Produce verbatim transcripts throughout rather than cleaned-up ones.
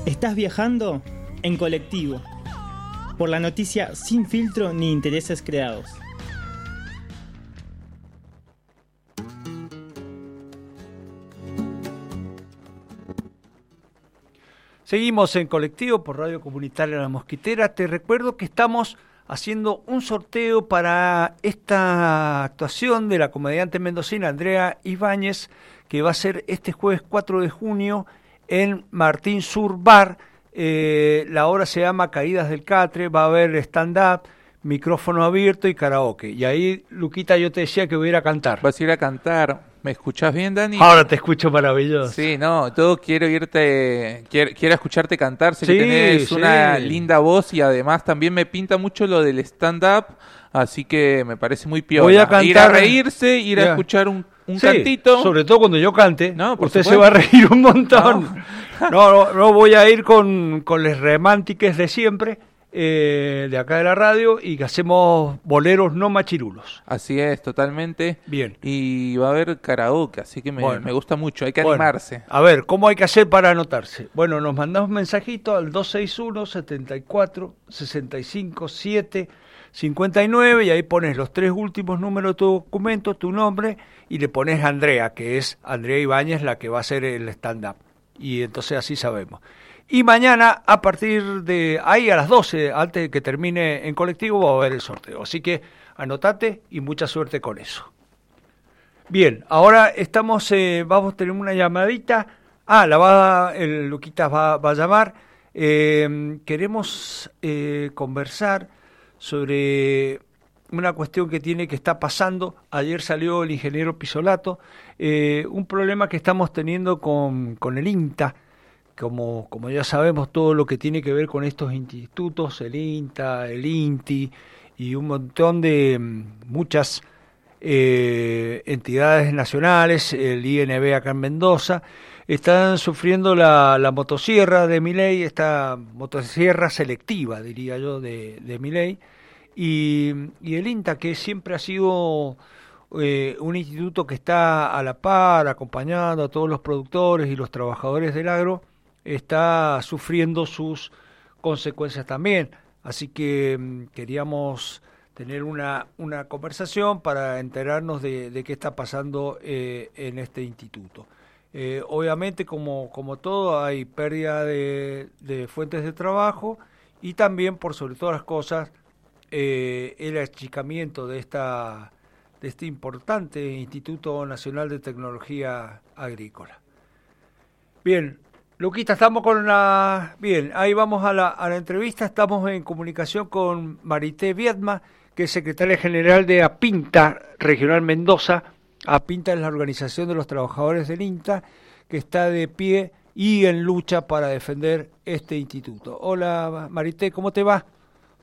Estás viajando en colectivo, por la noticia sin filtro ni intereses creados. Seguimos en colectivo por Radio Comunitaria La Mosquitera. Te recuerdo que estamos haciendo un sorteo para esta actuación de la comediante mendocina Andrea Ibáñez, que va a ser este jueves cuatro de junio en Martín Sur Bar. Eh, la obra se llama Caídas del Catre, va a haber stand-up, micrófono abierto y karaoke. Y ahí, Luquita, yo te decía que voy a ir a cantar. Vas a ir a cantar. ¿Me escuchás bien, Dani? Ahora te escucho maravilloso. Sí, no, todo quiero irte, quiero, quiero escucharte cantar, sé sí, que tenés sí. una linda voz y además también me pinta mucho lo del stand-up, así que me parece muy piola. Voy a cantar. Ir a reírse, ir yeah. a escuchar un, un sí, cantito. Sobre todo cuando yo cante, no, por usted supuesto. se va a reír un montón. No, no, no, no voy a ir con, con les románticas de siempre. Eh, de acá de la radio y que hacemos boleros no machirulos. Así es, totalmente. Bien. Y va a haber karaoke, así que me, bueno. me gusta mucho, hay que bueno, animarse. A ver, ¿cómo hay que hacer para anotarse? Bueno, nos mandamos un mensajito al dos seis uno, setenta y cuatro, sesenta y cinco, siete, cincuenta y nueve y ahí pones los tres últimos números de tu documento, tu nombre y le pones Andrea, que es Andrea Ibáñez la que va a hacer el stand-up. Y entonces así sabemos. Y mañana, a partir de ahí a las doce, antes de que termine en colectivo, va a haber el sorteo. Así que anotate y mucha suerte con eso. Bien, ahora estamos, eh, vamos a tener una llamadita. Ah, la va, el Luquitas va, va a llamar. Eh, queremos eh, conversar sobre una cuestión que tiene que está pasando. Ayer salió el ingeniero Pisolato. Eh, un problema que estamos teniendo con, con el INTA. Como, como ya sabemos, todo lo que tiene que ver con estos institutos, el INTA, el INTI y un montón de muchas eh, entidades nacionales, el I N B acá en Mendoza, están sufriendo la, la motosierra de Milei, esta motosierra selectiva, diría yo, de, de Milei, y, y el INTA, que siempre ha sido eh, un instituto que está a la par, acompañando a todos los productores y los trabajadores del agro, está sufriendo sus consecuencias también. Así que mmm, queríamos tener una, una conversación para enterarnos de, de qué está pasando eh, en este instituto. Eh, obviamente, como, como todo, hay pérdida de, de fuentes de trabajo y también, por sobre todas las cosas, eh, el achicamiento de, esta, de este importante Instituto Nacional de Tecnología Agrícola. Bien, Luquita, estamos con la... Bien, ahí vamos a la, a la entrevista. Estamos en comunicación con Marité Viedma, que es secretaria general de APINTA Regional Mendoza. APINTA es la organización de los trabajadores del INTA, que está de pie y en lucha para defender este instituto. Hola, Marité, ¿cómo te va?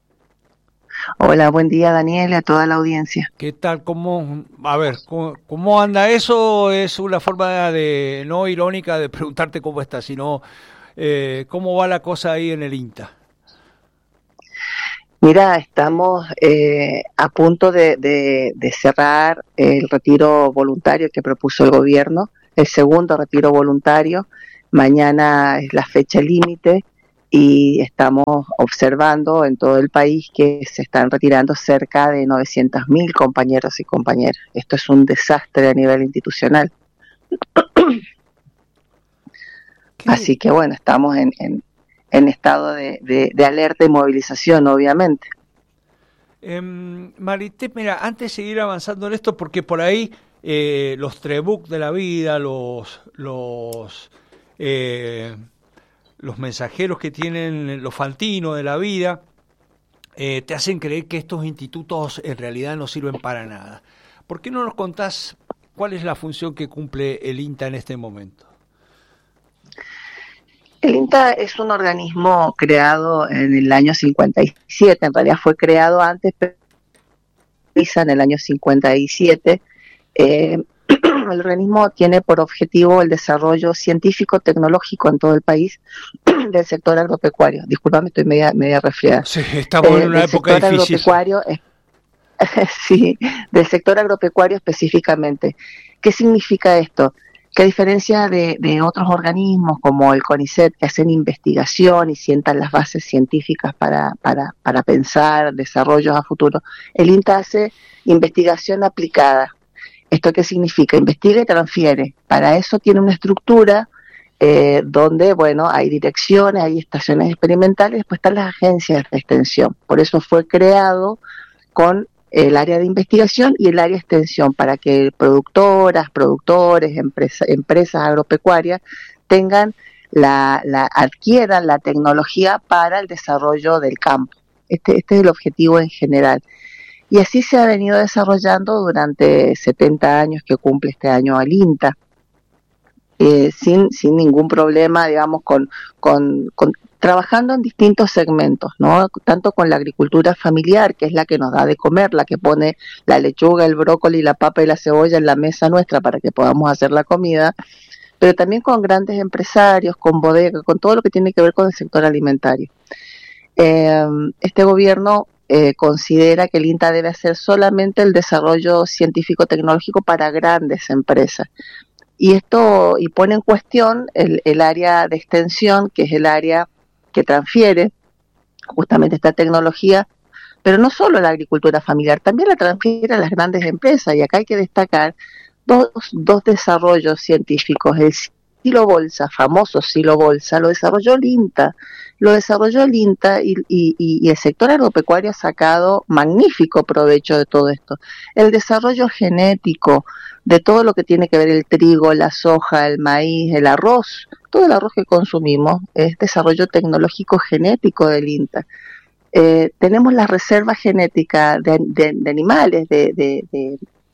Hola, buen día, Daniel, a toda la audiencia. ¿Qué tal? ¿Cómo, a ver, ¿cómo, cómo anda eso? Es una forma de no irónica de preguntarte cómo estás, sino eh, cómo va la cosa ahí en el INTA. Mira, estamos eh, a punto de, de, de cerrar el retiro voluntario que propuso el gobierno, el segundo retiro voluntario. Mañana es la fecha límite. Y estamos observando en todo el país que se están retirando cerca de novecientos mil compañeros y compañeras. Esto es un desastre a nivel institucional. Así que bueno, estamos en, en, en estado de, de, de alerta y movilización, obviamente. Eh, Marité, mira, antes de seguir avanzando en esto, porque por ahí eh, los Trebuch de la vida, los... los eh, los mensajeros que tienen los Fantino de la vida, eh, te hacen creer que estos institutos en realidad no sirven para nada. ¿Por qué no nos contás cuál es la función que cumple el INTA en este momento? El INTA es un organismo creado en el año cincuenta y siete, en realidad fue creado antes, pero en el año cincuenta y siete. Eh, El organismo tiene por objetivo el desarrollo científico-tecnológico en todo el país del sector agropecuario. Disculpame, estoy media, media resfriada. Sí, estamos eh, en una época sector difícil. Agropecuario, eh, sí, del sector agropecuario específicamente. ¿Qué significa esto? que a diferencia de, de otros organismos como el CONICET, que hacen investigación y sientan las bases científicas para, para, para pensar desarrollos a futuro, el INTA hace investigación aplicada. ¿Esto qué significa? Investiga y transfiere. Para eso tiene una estructura eh, donde, bueno, hay direcciones, hay estaciones experimentales, después están las agencias de extensión. Por eso fue creado con el área de investigación y el área de extensión, para que productoras, productores, empresa, empresas agropecuarias tengan la, la, adquieran la tecnología para el desarrollo del campo. Este, este es el objetivo en general. Y así se ha venido desarrollando durante setenta años que cumple este año el INTA, eh, sin, sin ningún problema, digamos, con, con, con trabajando en distintos segmentos, ¿no? Tanto con la agricultura familiar, que es la que nos da de comer, la que pone la lechuga, el brócoli, la papa y la cebolla en la mesa nuestra para que podamos hacer la comida, pero también con grandes empresarios, con bodegas, con todo lo que tiene que ver con el sector alimentario. Eh, este gobierno eh, considera que el INTA debe hacer solamente el desarrollo científico-tecnológico para grandes empresas. Y esto y pone en cuestión el, el área de extensión, que es el área que transfiere justamente esta tecnología, pero no solo a la agricultura familiar, también la transfiere a las grandes empresas, y acá hay que destacar dos, dos desarrollos científicos. El silo bolsa, famoso silo bolsa, lo desarrolló el INTA, lo desarrolló el INTA y, y, y el sector agropecuario ha sacado magnífico provecho de todo esto. El desarrollo genético de todo lo que tiene que ver el trigo, la soja, el maíz, el arroz, todo el arroz que consumimos es desarrollo tecnológico genético del INTA. Eh, tenemos la reserva genética de, de, de animales, de, de, de,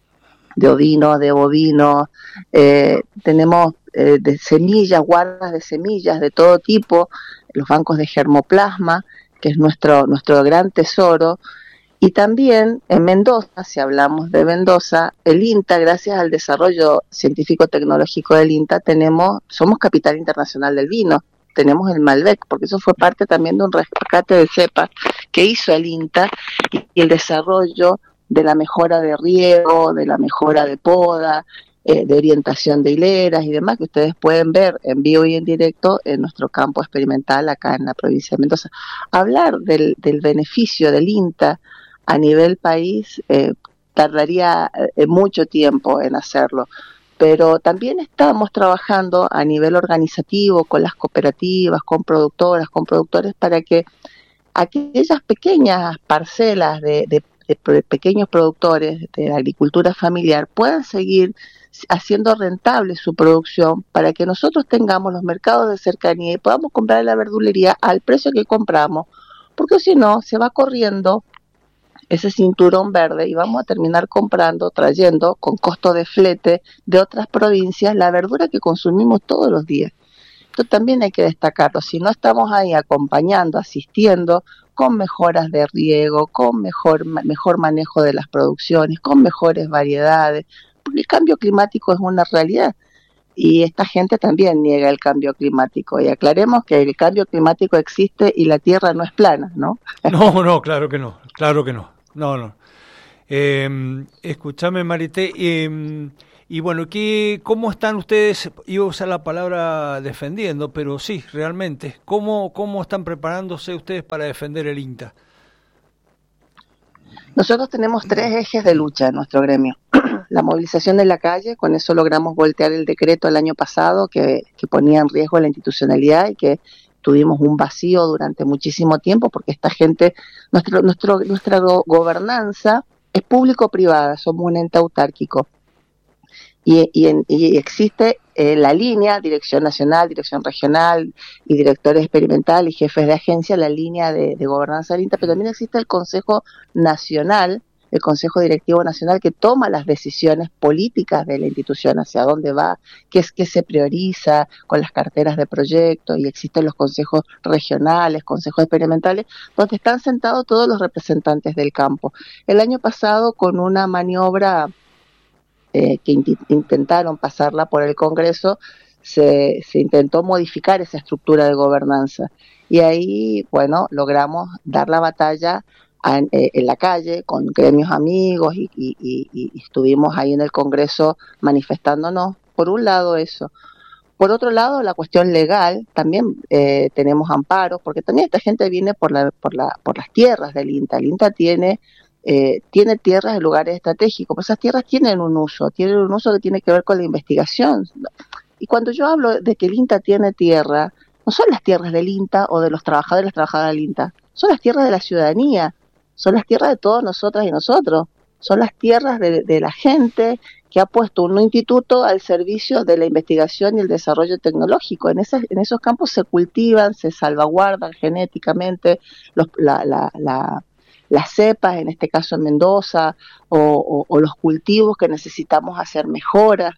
de ovinos, de bovinos, eh, tenemos eh, de semillas, guardas de semillas de todo tipo, los bancos de germoplasma, que es nuestro, nuestro gran tesoro. Y también en Mendoza, si hablamos de Mendoza, el INTA, gracias al desarrollo científico-tecnológico del INTA, tenemos, somos capital internacional del vino, tenemos el Malbec, porque eso fue parte también de un rescate de cepas que hizo el INTA, y, y el desarrollo de la mejora de riego, de la mejora de poda, eh, de orientación de hileras y demás, que ustedes pueden ver en vivo y en directo en nuestro campo experimental acá en la provincia de Mendoza. Hablar del, del beneficio del INTA a nivel país eh, tardaría eh, mucho tiempo en hacerlo, pero también estamos trabajando a nivel organizativo con las cooperativas, con productoras, con productores, para que aquellas pequeñas parcelas de, de, de pequeños productores de agricultura familiar puedan seguir haciendo rentable su producción, para que nosotros tengamos los mercados de cercanía y podamos comprar la verdulería al precio que compramos, porque si no se va corriendo ese cinturón verde y vamos a terminar comprando, trayendo con costo de flete de otras provincias la verdura que consumimos todos los días. Esto también hay que destacarlo. Si no estamos ahí acompañando, asistiendo con mejoras de riego, con mejor, mejor manejo de las producciones, con mejores variedades, porque el cambio climático es una realidad y esta gente también niega el cambio climático. Y aclaremos que el cambio climático existe y la Tierra no es plana, ¿no? No, no, claro que no, claro que no. No, no. Eh, escúchame, Marité, eh, y bueno, ¿qué, ¿cómo están ustedes? Iba a usar la palabra defendiendo, pero sí, realmente, ¿cómo, cómo están preparándose ustedes para defender el INTA? Nosotros tenemos tres ejes de lucha en nuestro gremio. La movilización de la calle, con eso logramos voltear el decreto el año pasado que, que ponía en riesgo la institucionalidad y que tuvimos un vacío durante muchísimo tiempo, porque esta gente, nuestro, nuestro, nuestra go- gobernanza es público-privada, somos un ente autárquico. Y, y, en, y existe eh, la línea, dirección nacional, dirección regional y directores experimentales y jefes de agencia, la línea de, de gobernanza del INTA, pero también existe el Consejo Nacional, el Consejo Directivo Nacional, que toma las decisiones políticas de la institución, hacia dónde va, qué es qué se prioriza con las carteras de proyectos, y existen los consejos regionales, consejos experimentales, donde están sentados todos los representantes del campo. El año pasado, con una maniobra eh, que int- intentaron pasarla por el Congreso, se, se intentó modificar esa estructura de gobernanza, y ahí, bueno, logramos dar la batalla En, en la calle con gremios amigos y, y, y, y estuvimos ahí en el Congreso manifestándonos por un lado eso. Por otro lado, la cuestión legal, también eh, tenemos amparos, porque también esta gente viene por la, por la, por las tierras del INTA. El INTA tiene, eh, tiene tierras en lugares estratégicos, pero esas tierras tienen un uso, tienen un uso que tiene que ver con la investigación. Y cuando yo hablo de que el INTA tiene tierra, no son las tierras del INTA o de los trabajadores y las trabajadoras del INTA, son las tierras de la ciudadanía, son las tierras de todos nosotras y nosotros, son las tierras de, de la gente que ha puesto un instituto al servicio de la investigación y el desarrollo tecnológico. En, esas, en esos campos se cultivan, se salvaguardan genéticamente los, la, la, la, las cepas, en este caso en Mendoza, o, o, o los cultivos que necesitamos hacer mejoras.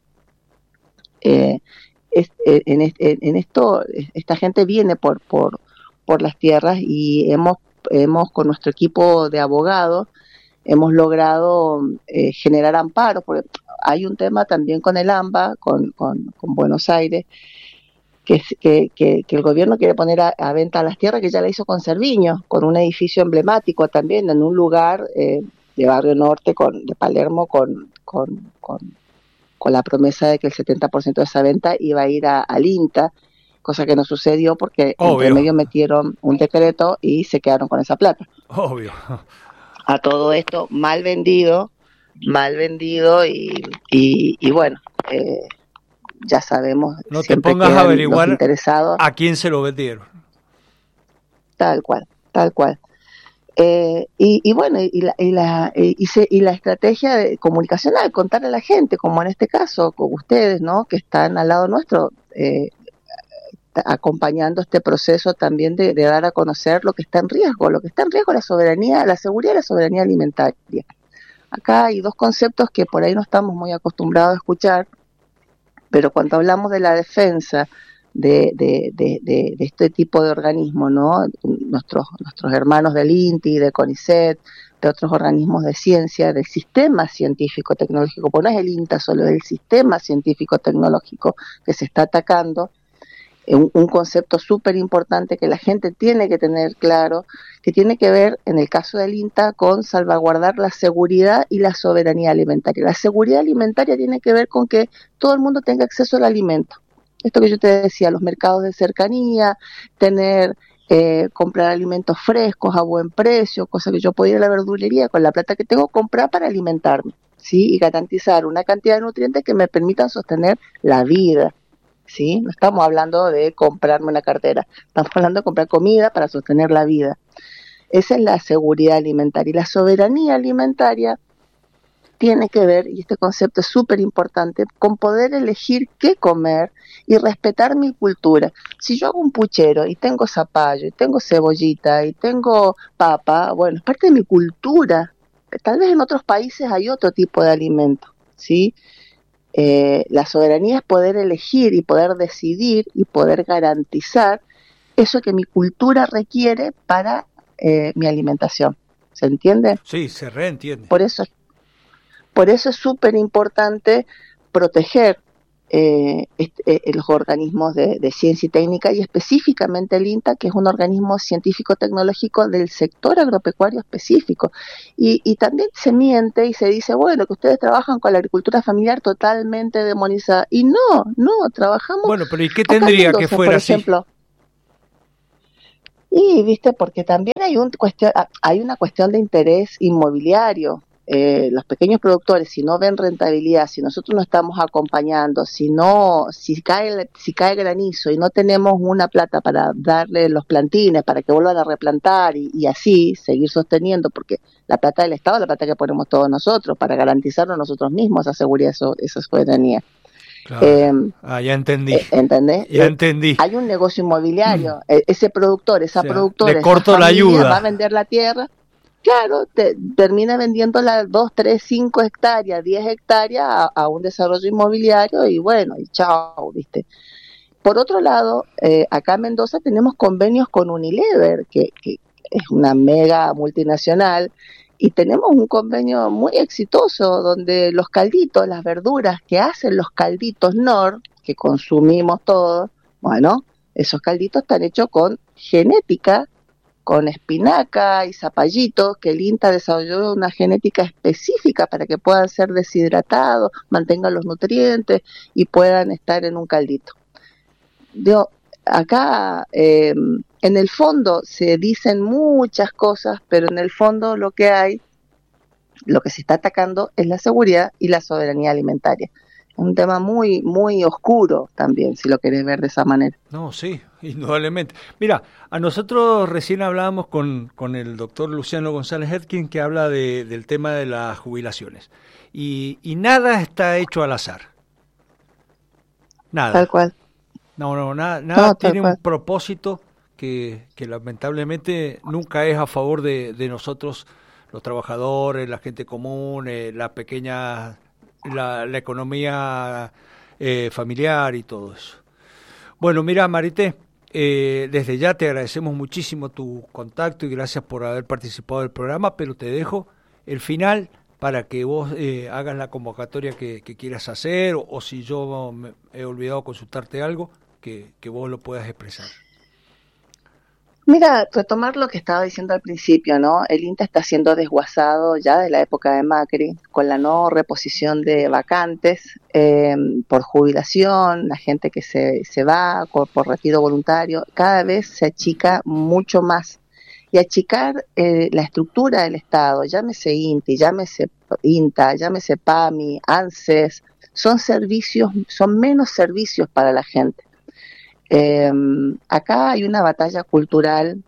Eh, es, en, en esto, esta gente viene por, por, por las tierras y hemos, hemos con nuestro equipo de abogados, hemos logrado eh, generar amparos, porque hay un tema también con el AMBA, con, con, con Buenos Aires, que, que, que, que el gobierno quiere poner a, a venta las tierras, que ya la hizo con Cerviño, con un edificio emblemático también, en un lugar eh, de Barrio Norte con, de Palermo, con, con, con, con la promesa de que el setenta por ciento de esa venta iba a ir a, al INTA, cosa que no sucedió porque Obvio. entre medio metieron un decreto y se quedaron con esa plata. Obvio. A todo esto mal vendido, mal vendido y, y, y bueno, eh, ya sabemos. No te pongas a averiguar interesados. A quién se lo vendieron. Tal cual, tal cual. Eh, y, y bueno, y la, y, la, y, se, y la estrategia de comunicacional, contarle a la gente, como en este caso, con ustedes, ¿no? Que están al lado nuestro, eh, acompañando este proceso también de, de dar a conocer lo que está en riesgo. Lo que está en riesgo es la soberanía, la seguridad y la soberanía alimentaria. Acá hay dos conceptos que por ahí no estamos muy acostumbrados a escuchar, pero cuando hablamos de la defensa de, de, de, de, de este tipo de organismos, ¿no? Nuestros, nuestros hermanos del INTI, de CONICET, de otros organismos de ciencia, del sistema científico-tecnológico, porque no es el INTA solo, es el sistema científico-tecnológico que se está atacando. Un, un concepto súper importante que la gente tiene que tener claro, que tiene que ver, en el caso del INTA, con salvaguardar la seguridad y la soberanía alimentaria. La seguridad alimentaria tiene que ver con que todo el mundo tenga acceso al alimento. Esto que yo te decía, los mercados de cercanía, tener, eh, comprar alimentos frescos a buen precio, cosa que yo puedo ir a la verdulería con la plata que tengo, comprar para alimentarme, ¿sí? Y garantizar una cantidad de nutrientes que me permitan sostener la vida. ¿Sí? No estamos hablando de comprarme una cartera, estamos hablando de comprar comida para sostener la vida. Esa es la seguridad alimentaria. Y la soberanía alimentaria tiene que ver, y este concepto es súper importante, con poder elegir qué comer y respetar mi cultura. Si yo hago un puchero y tengo zapallo, y tengo cebollita, y tengo papa, bueno, es parte de mi cultura. Tal vez en otros países hay otro tipo de alimento, ¿sí? Eh, la soberanía es poder elegir y poder decidir y poder garantizar eso que mi cultura requiere para eh, mi alimentación. ¿Se entiende? Sí, se reentiende. Por eso, por eso es súper importante proteger eh, este, eh, los organismos de, de ciencia y técnica, y específicamente el INTA, que es un organismo científico-tecnológico del sector agropecuario específico. Y, y también se miente y se dice, bueno, que ustedes trabajan con la agricultura familiar totalmente demonizada. Y no, no, trabajamos... Bueno, pero ¿y qué tendría que fuera por ejemplo, así? Y, viste, porque también hay, un cuestión, hay una cuestión de interés inmobiliario. Eh, los pequeños productores, si no ven rentabilidad, si nosotros no estamos acompañando, si no, si cae, si cae granizo y no tenemos una plata para darle los plantines, para que vuelvan a replantar y, y así seguir sosteniendo, porque la plata del Estado es la plata que ponemos todos nosotros para garantizarnos nosotros mismos esa seguridad, eso, esa soberanía. Claro. Eh, ah, ya entendí. Eh, ¿Entendés? Ya entendí. Hay un negocio inmobiliario, mm. eh, ese productor, esa o sea, productora, le corto esa la ayuda. Va a vender la tierra. Claro, te, termina vendiendo las dos, tres, cinco hectáreas, diez hectáreas a, a un desarrollo inmobiliario y bueno, y chao, ¿viste? Por otro lado, eh, acá en Mendoza tenemos convenios con Unilever, que, que es una mega multinacional, y tenemos un convenio muy exitoso donde los calditos, las verduras que hacen los calditos Nor, que consumimos todos, bueno, esos calditos están hechos con genética, con espinaca y zapallitos, que el INTA desarrolló una genética específica para que puedan ser deshidratados, mantengan los nutrientes y puedan estar en un caldito. Yo, acá, eh, en el fondo se dicen muchas cosas, pero en el fondo lo que hay, lo que se está atacando es la seguridad y la soberanía alimentaria. Es un tema muy, muy oscuro también, si lo querés ver de esa manera. No, sí, indudablemente. Mira, a nosotros recién hablábamos con, con el doctor Luciano González Hedkin, que habla de, del tema de las jubilaciones. Y, y nada está hecho al azar. Nada. Tal cual. No, no, nada, nada No, tiene cual. un propósito que, que lamentablemente nunca es a favor de, de nosotros, los trabajadores, la gente común, eh, la pequeña... La, la economía eh, familiar y todo eso. Bueno, mira, Marité, eh, desde ya te agradecemos muchísimo tu contacto y gracias por haber participado del programa, pero te dejo el final para que vos eh, hagas la convocatoria que, que quieras hacer o, o si yo me he olvidado consultarte algo, que, que vos lo puedas expresar. Mira, retomar lo que estaba diciendo al principio, ¿no? El INTA está siendo desguazado ya de la época de Macri, con la no reposición de vacantes eh, por jubilación, la gente que se, se va por, por retiro voluntario, cada vez se achica mucho más. Y achicar eh, la estructura del Estado, llámese INTI, llámese INTA, llámese PAMI, ANSES, son servicios, son menos servicios para la gente. Eh, acá hay una batalla cultural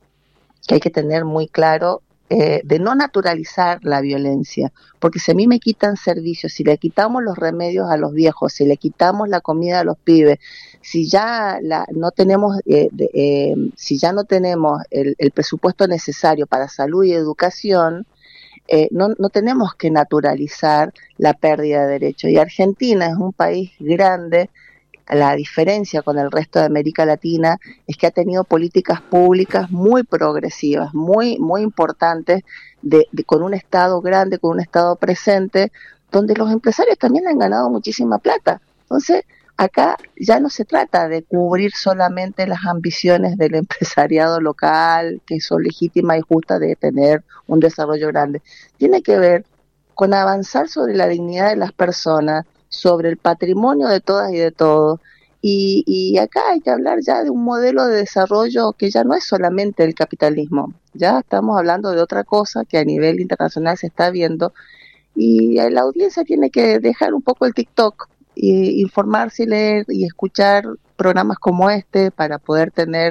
que hay que tener muy claro, eh, de no naturalizar la violencia, porque si a mí me quitan servicios, si le quitamos los remedios a los viejos, si le quitamos la comida a los pibes, si ya la, no tenemos, eh, de, eh, si ya no tenemos el, el presupuesto necesario para salud y educación, eh, no, no tenemos que naturalizar la pérdida de derechos. Y Argentina es un país grande. La diferencia con el resto de América Latina es que ha tenido políticas públicas muy progresivas, muy muy importantes, de, de, con un Estado grande, con un Estado presente, donde los empresarios también han ganado muchísima plata. Entonces, acá ya no se trata de cubrir solamente las ambiciones del empresariado local, que son legítimas y justas de tener un desarrollo grande. Tiene que ver con avanzar sobre la dignidad de las personas, sobre el patrimonio de todas y de todos, y, y acá hay que hablar ya de un modelo de desarrollo que ya no es solamente el capitalismo, ya estamos hablando de otra cosa que a nivel internacional se está viendo, y la audiencia tiene que dejar un poco el TikTok, e informarse, leer y escuchar programas como este para poder tener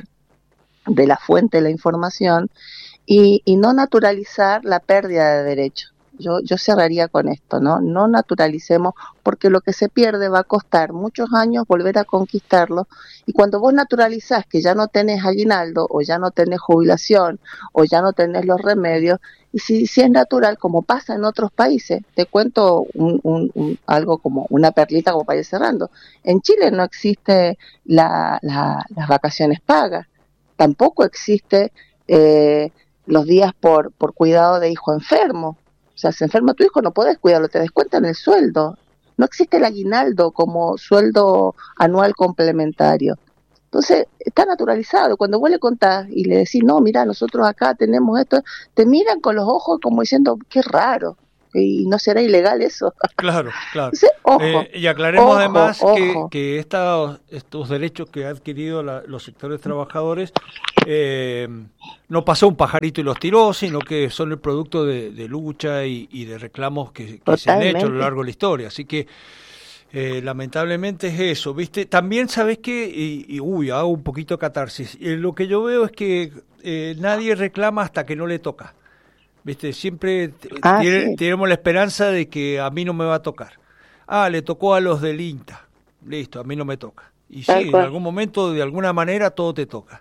de la fuente la información, y, y no naturalizar la pérdida de derechos. Yo, yo cerraría con esto, ¿no? No naturalicemos, porque lo que se pierde va a costar muchos años volver a conquistarlo, y cuando vos naturalizás que ya no tenés aguinaldo, o ya no tenés jubilación, o ya no tenés los remedios, y si, si es natural, como pasa en otros países, te cuento un, un, un, algo como una perlita como para ir cerrando. En Chile no existe la, la, las vacaciones pagas, tampoco existe eh, los días por, por cuidado de hijo enfermo. O sea, se enferma tu hijo, no podés cuidarlo, te descuentan el sueldo. No existe el aguinaldo como sueldo anual complementario. Entonces, está naturalizado. Cuando vos le contás y le decís, no, mira, nosotros acá tenemos esto, te miran con los ojos como diciendo, qué raro. ¿Y no será ilegal eso? Claro, claro. Entonces, ojo, eh, y aclaremos ojo, además ojo. que, que esta, estos derechos que han adquirido la, los sectores trabajadores eh, no pasó un pajarito y los tiró, sino que son el producto de, de lucha y, y de reclamos que, que se han hecho a lo largo de la historia. Así que eh, lamentablemente es eso, ¿viste? También, ¿sabes qué? Y, y uy, hago un poquito de catarsis. Eh, lo que yo veo es que eh, nadie reclama hasta que no le toca. ¿Viste? Siempre Ah, tiene, sí. tenemos la esperanza de que a mí no me va a tocar. Ah, le tocó a los del INTA. Listo, a mí no me toca. Y sí, Tal en cual. algún momento, de alguna manera, todo te toca.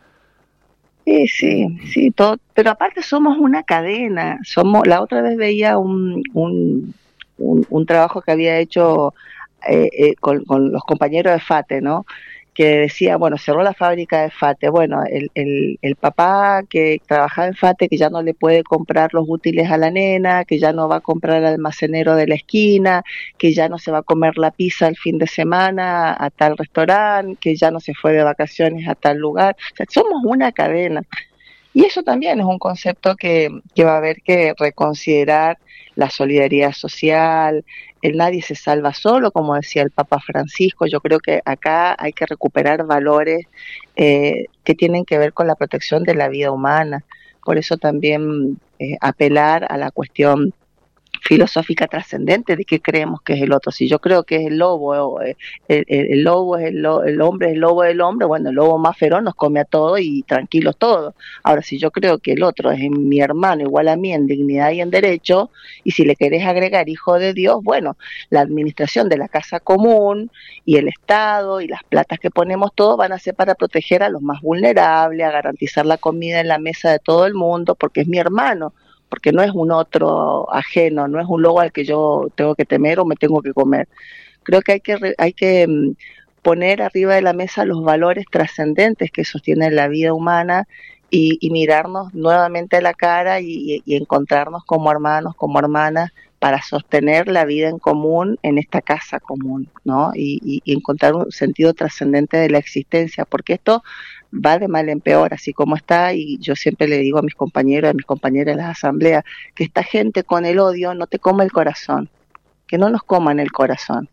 Sí, sí, sí, todo, pero aparte somos una cadena. Somos, la otra vez veía un, un, un, un trabajo que había hecho eh, eh, con, con los compañeros de FATE, ¿no? Que decía, bueno, cerró la fábrica de FATE, bueno, el, el, el papá que trabajaba en FATE, que ya no le puede comprar los útiles a la nena, que ya no va a comprar al almacenero de la esquina, que ya no se va a comer la pizza el fin de semana a tal restaurante, que ya no se fue de vacaciones a tal lugar. O sea, somos una cadena. Y eso también es un concepto que, que va a haber que reconsiderar, la solidaridad social, el nadie se salva solo, como decía el Papa Francisco. Yo creo que acá hay que recuperar valores eh, que tienen que ver con la protección de la vida humana. Por eso también eh, apelar a la cuestión filosófica trascendente de qué creemos que es el otro. Si yo creo que es el lobo, el, el, el lobo es el, lo, el hombre es el lobo del hombre, bueno, el lobo más feroz nos come a todos y tranquilos todos. Ahora, si yo creo que el otro es mi hermano igual a mí en dignidad y en derecho, y si le querés agregar hijo de Dios, bueno, la administración de la casa común y el Estado y las platas que ponemos todos van a ser para proteger a los más vulnerables, a garantizar la comida en la mesa de todo el mundo, porque es mi hermano, porque no es un otro ajeno, no es un lobo al que yo tengo que temer o me tengo que comer. Creo que hay que hay que poner arriba de la mesa los valores trascendentes que sostienen la vida humana y, y mirarnos nuevamente a la cara y, y encontrarnos como hermanos, como hermanas, para sostener la vida en común en esta casa común, ¿no? Y, y, y encontrar un sentido trascendente de la existencia, porque esto va de mal en peor, así como está, y yo siempre le digo a mis compañeros, a mis compañeras de las asambleas, que esta gente con el odio no te coma el corazón, que no nos coman el corazón.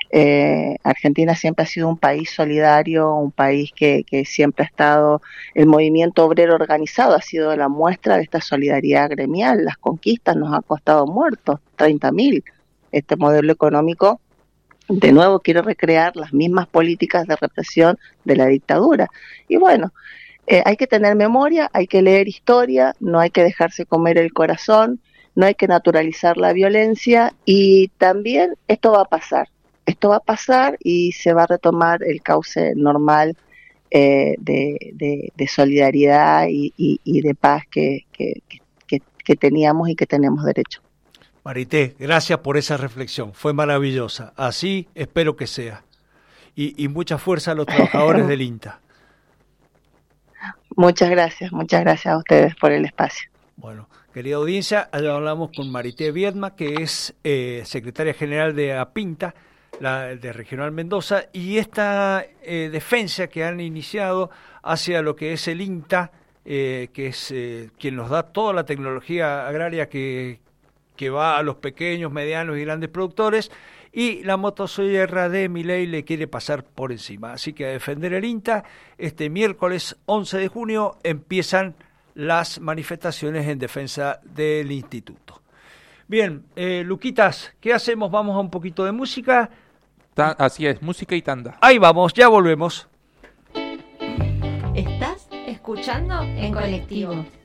Eh, Argentina siempre ha sido un país solidario, un país que, que siempre ha estado, el movimiento obrero organizado ha sido la muestra de esta solidaridad gremial. Las conquistas nos han costado muertos, treinta mil. Este modelo económico de nuevo quiere recrear las mismas políticas de represión de la dictadura. Y bueno, eh, hay que tener memoria, hay que leer historia, no hay que dejarse comer el corazón, no hay que naturalizar la violencia, y también esto va a pasar. Esto va a pasar y se va a retomar el cauce normal eh, de, de, de solidaridad y, y, y de paz que, que, que, que teníamos y que tenemos derecho. Marité, gracias por esa reflexión, fue maravillosa. Así espero que sea. Y, y mucha fuerza a los trabajadores del INTA. Muchas gracias, muchas gracias a ustedes por el espacio. Bueno, querida audiencia, hablamos con Marité Viedma, que es eh, secretaria general de APINTA, la de Regional Mendoza, y esta eh, defensa que han iniciado hacia lo que es el INTA, eh, que es eh, quien nos da toda la tecnología agraria que, que va a los pequeños, medianos y grandes productores, y la motosierra de Milei le quiere pasar por encima. Así que a defender el INTA, este miércoles once de junio empiezan las manifestaciones en defensa del instituto. Bien, eh, Luquitas, ¿qué hacemos? Vamos a un poquito de música. Ta- así es, música y tanda. Ahí vamos, ya volvemos. Estás escuchando En Colectivo.